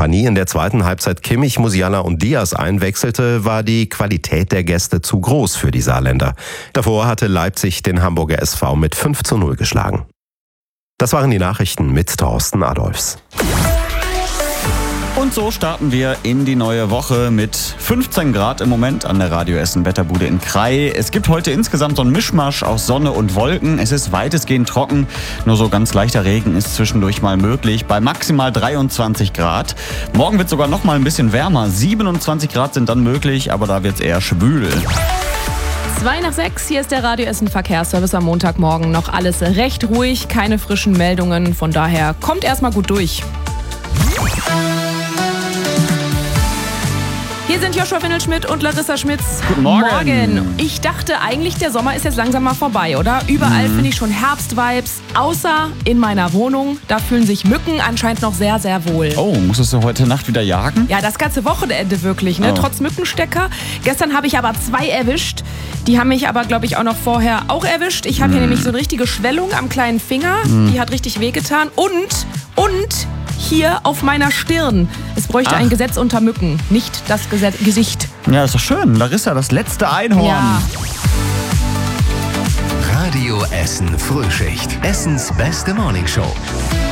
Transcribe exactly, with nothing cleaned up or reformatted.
Kompanie in der zweiten Halbzeit Kimmich, Musiala und Diaz einwechselte, war die Qualität der Gäste zu groß für die Saarländer. Davor hatte Leipzig den Hamburger S V mit fünf zu null geschlagen. Das waren die Nachrichten mit Thorsten Adolfs. Und so starten wir in die neue Woche mit fünfzehn Grad im Moment an der Radio Essen Wetterbude in Krai. Es gibt heute insgesamt so einen Mischmasch aus Sonne und Wolken. Es ist weitestgehend trocken, nur so ganz leichter Regen ist zwischendurch mal möglich bei maximal dreiundzwanzig Grad. Morgen wird sogar noch mal ein bisschen wärmer, siebenundzwanzig Grad sind dann möglich, aber da wird es eher schwül. Zwei nach sechs, hier ist der Radio Essen Verkehrsservice am Montagmorgen. Noch alles recht ruhig, keine frischen Meldungen, von daher kommt erstmal gut durch. Hier sind Joshua Windelschmidt und Larissa Schmitz. Guten Morgen. Morgen. Ich dachte eigentlich, der Sommer ist jetzt langsam mal vorbei, oder? Überall mhm. finde ich schon Herbstvibes, außer in meiner Wohnung. Da fühlen sich Mücken anscheinend noch sehr, sehr wohl. Oh, musstest du heute Nacht wieder jagen? Ja, das ganze Wochenende wirklich, ne? Oh. Trotz Mückenstecker. Gestern habe ich aber zwei erwischt. Die haben mich aber, glaube ich, auch noch vorher auch erwischt. Ich habe mhm. hier nämlich so eine richtige Schwellung am kleinen Finger. Mhm. Die hat richtig wehgetan. Und, und... hier auf meiner Stirn. Es bräuchte Ach. ein Gesetz unter Mücken, nicht das Gesetz- Gesicht. Ja, ist doch schön. Larissa, das letzte Einhorn. Ja. Radio Essen Frühschicht. Essens beste Morningshow.